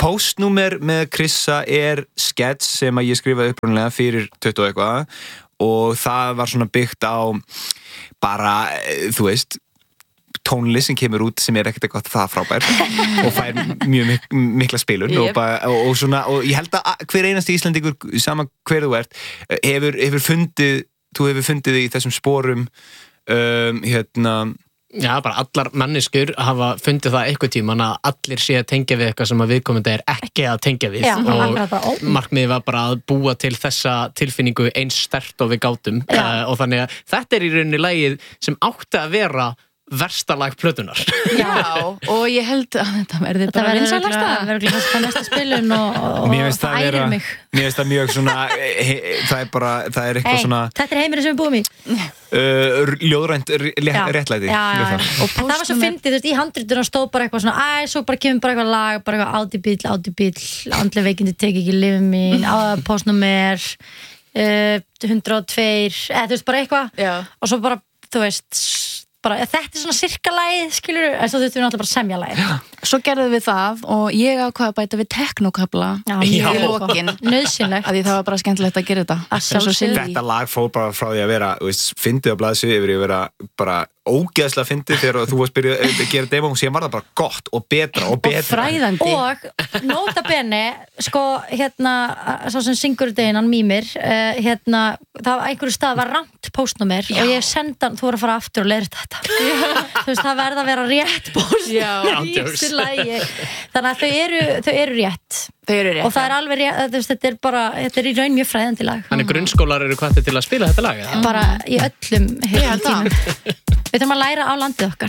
Postnúmer með Krissa skets sem að ég skrifaði upprunalega fyrir 20 og eitthvað og það var svona byggt á bara, þú veist tónlist sem kemur út sem ekkert eitthvað það frábær og fær mjög mikla spilun og svona, og ég held að hver einasti Íslendingur, sama hver þú ert hefur fundið í þessum sporum Já, bara allar manneskjur hafa fundið það eitthvað tíman að allir sé að tengja við eitthvað sem að viðkomandi ekki að tengja við og markmiðið var bara að búa til þessa tilfinningu eins sterkt og við gátum og þannig að þetta í rauninni lagið sem átti að vera versta lag plötunar. Já, og ég held að þetta verði bara vinsælasta. Það verður ekki næsta spilun og það ærir mig. Mér finnst það mjög svona, það er eitthvað svona... Þetta heimurinn sem við búum í. Ljóðrænt réttlæti. Já. Og það var svo fyndið, þú veist, í handrituna stóð bara eitthvað svona, svo bara kemur bara eitthvað lag, bara eitthvað átíbíll, andleg veikindi teki ekki lífið mín, postnúmer, 102, eða þú veist, bara eitthvað. Og svo bara, þú veist... Bara, þetta svona sirkalagið, skilur en svo þurftum við náttúrulega bara að semja lagið. Svo gerðum við það og ég ákvað að bæta við teknokabla í lokin. Nauðsynlegt. Því það var bara skemmtilegt að gera þetta. Þetta lag fór bara frá því að vera, fyndið á blaðsíðu yfir að vera bara ógeðslega fyndið þegar þú varst byrjuð að gera demo og síðan var það bara gott og betra og fræðandi. Og nota bene, sko, svo sem syngur deginn, hann Mímir, það var einhverju stað var rangt postnúmer og ég senda hann, þú voru að fara aftur og leira þetta. Þú veist, það verða að vera rétt postnúmer í þessu lagi. Þannig að þau eru rétt. Og það alveg rétt, þetta er í raun mjög fræðandi lag. Þannig grunnskólar eru hvattir til að spila þetta lag? Bara í öllum tímum. Við þurfum að læra á landið okkar.